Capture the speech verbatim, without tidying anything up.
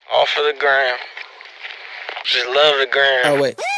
All for the gram. Just love the gram. Oh, wait.